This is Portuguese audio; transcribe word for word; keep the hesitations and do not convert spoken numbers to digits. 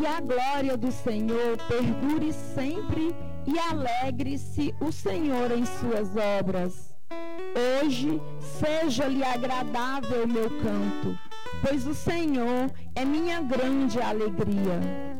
Que a glória do Senhor perdure sempre e alegre-se o Senhor em suas obras. Hoje seja-lhe agradável o meu canto, pois o Senhor é minha grande alegria.